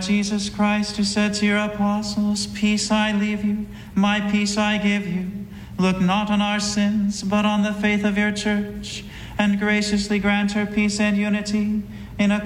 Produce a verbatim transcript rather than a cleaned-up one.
Jesus Christ, who said to your apostles, "Peace I leave you, my peace I give you," look not on our sins, but on the faith of your church, and graciously grant her peace and unity in a